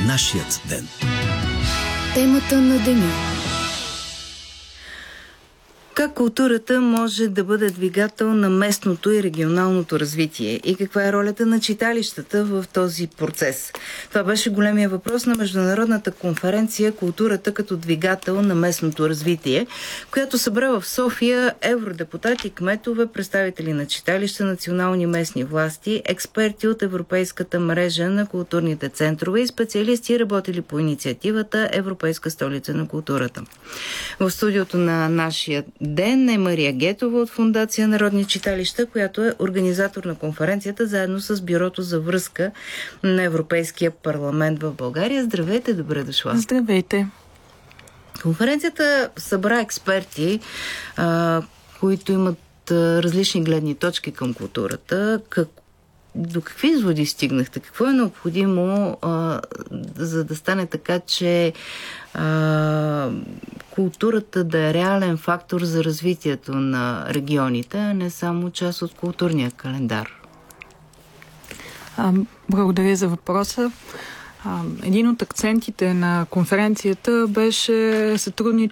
Нашият ден. Темата на деня. Как културата може да бъде двигател на местното и регионалното развитие и каква е ролята на читалищата в този процес? Това беше големия въпрос на Международната конференция "Културата като двигател на местното развитие", която събра в София евродепутати, кметове, представители на читалища, национални местни власти, експерти от Европейската мрежа на културните центрове и специалисти, работили по инициативата Европейска столица на културата. В студиото на Нашия ден е Мария Гетова от Фондация Народни читалища, която е организатор на конференцията, заедно с Бюрото за връзка на Европейския парламент в България. Здравейте, добре дошла. Здравейте. Конференцията събра експерти, които имат различни гледни точки към културата. До какви изводи стигнахте? Какво е необходимо, за да стане така, че културата да е реален фактор за развитието на регионите, а не само част от културния календар? Благодаря за въпроса. Един от акцентите на конференцията беше сътрудничеството